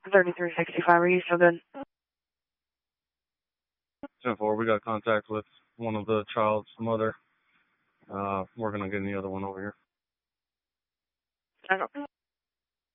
3365, are you still good? 10-4, we got contact with one of the child's mother. We're going to get the other one over here.